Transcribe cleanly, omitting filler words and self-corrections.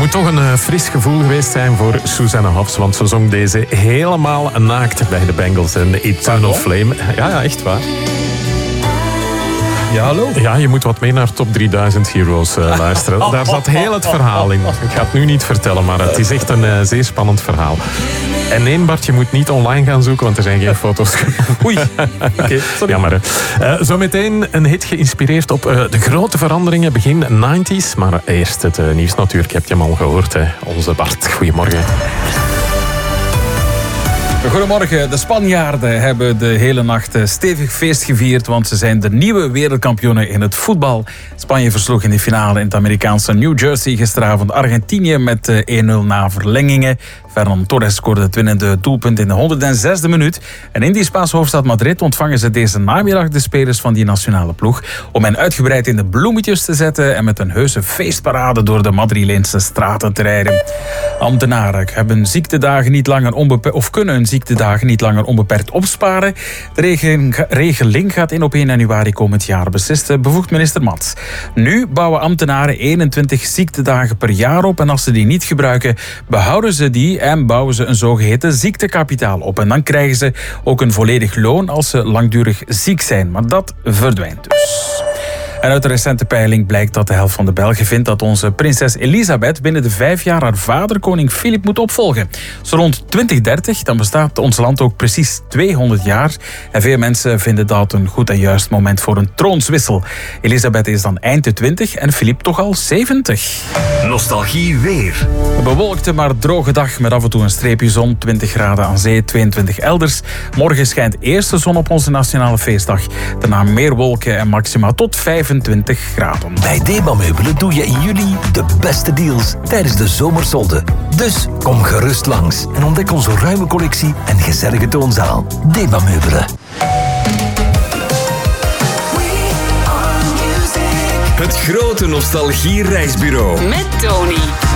moet toch een fris gevoel geweest zijn voor Susanne Hoffs, want ze zong deze helemaal naakt bij de Bengals en Eternal Flame. Ja, echt waar. Ja, hallo? Ja, je moet wat mee naar Top 3000 Heroes luisteren. Daar zat heel het verhaal in. Ik ga het nu niet vertellen, maar het is echt een zeer spannend verhaal. En nee, Bart, je moet niet online gaan zoeken, want er zijn geen foto's. Oei. Okay, jammer, hè. Zometeen een hit geïnspireerd op de grote veranderingen begin 90s. Maar eerst het nieuws natuurlijk. Heb je hem al gehoord, hè? Onze Bart. Goedemorgen. Goedemorgen. De Spanjaarden hebben de hele nacht stevig feest gevierd, want ze zijn de nieuwe wereldkampioenen in het voetbal. Spanje versloeg in de finale in het Amerikaanse New Jersey gisteravond Argentinië met 1-0 na verlengingen. Fernando Torres scoorde het winnende doelpunt in de 106e minuut. En in die Spaanse hoofdstad Madrid ontvangen ze deze namiddag de spelers van die nationale ploeg om hen uitgebreid in de bloemetjes te zetten en met een heuse feestparade door de Madrileense straten te rijden. Ambtenaren hebben ziektedagen niet langer kunnen ziektedagen niet langer onbeperkt opsparen. De regeling gaat in op 1 januari komend jaar, besliste bevoegd minister Mats. Nu bouwen ambtenaren 21 ziektedagen per jaar op en als ze die niet gebruiken, behouden ze die en bouwen ze een zogeheten ziektekapitaal op. En dan krijgen ze ook een volledig loon als ze langdurig ziek zijn. Maar dat verdwijnt dus. En uit de recente peiling blijkt dat de helft van de Belgen vindt dat onze prinses Elisabeth binnen de 5 jaar haar vader, koning Filip, moet opvolgen. Zo rond 2030, dan bestaat ons land ook precies 200 jaar. En veel mensen vinden dat een goed en juist moment voor een troonswissel. Elisabeth is dan eind de 20 en Filip toch al 70. Nostalgie weer. Een bewolkte maar droge dag met af en toe een streepje zon. 20 graden aan zee, 22 elders. Morgen schijnt eerst de zon op onze nationale feestdag. Daarna meer wolken en maxima tot 25 graden. Bij Deba Meubelen doe je in juli de beste deals tijdens de zomersolde. Dus kom gerust langs en ontdek onze ruime collectie en gezellige toonzaal. Deba Meubelen. Het grote nostalgie-reisbureau. Met Tony.